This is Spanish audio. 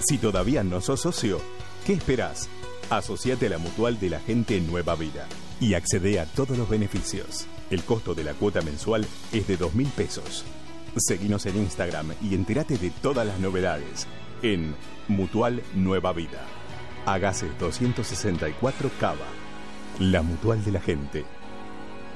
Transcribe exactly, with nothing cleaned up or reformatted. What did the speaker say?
Si todavía no sos socio, ¿qué esperás? Asociate a la Mutual de la Gente Nueva Vida y accede a todos los beneficios. El costo de la cuota mensual es de dos mil pesos. Seguinos en Instagram y entérate de todas las novedades en Mutual Nueva Vida. Agasse doscientos sesenta y cuatro Cava. La Mutual de la Gente.